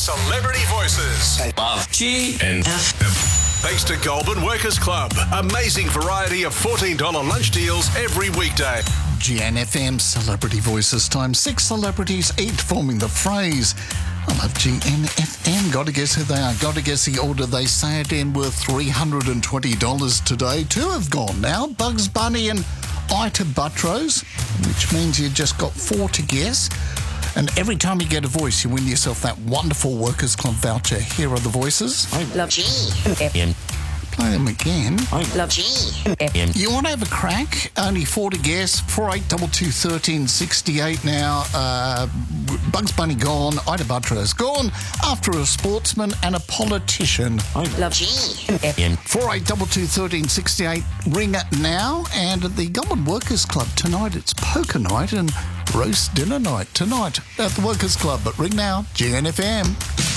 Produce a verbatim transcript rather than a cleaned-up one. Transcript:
Celebrity Voices. Love G N F M. Thanks to Goulburn Workers Club. Amazing variety of fourteen dollars lunch deals every weekday. G N F M Celebrity Voices time. Six celebrities, eight forming the phrase. I love G N F M. Got to guess who they are. Got to guess the order they say it in. Worth three hundred twenty dollars today. Two have gone now. Bugs Bunny and Ita Buttrose, which means you just got four to guess. And every time you get a voice, you win yourself that wonderful Workers Club voucher. Here are the voices. I love G N F M. Play them again. I love G N F M. You want to have a crack? Only four to guess. Four eight double two thirteen sixty eight now. Uh, Bugs Bunny gone. Ita Buttrose gone. After a sportsman and a politician. I love G N F M. Four eight double two thirteen sixty eight. Ring it now. And at the Goulburn Workers Club tonight, it's poker night and roast dinner night tonight at the Workers Club. But ring now. G N F M.